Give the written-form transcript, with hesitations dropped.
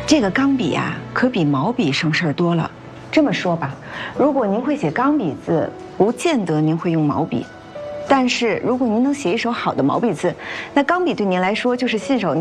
这个钢笔啊，可比毛笔省事儿多了。这么说吧，如果您会写钢笔字，不见得您会用毛笔。但是如果您能写一手好的毛笔字，那钢笔对您来说就是信手拈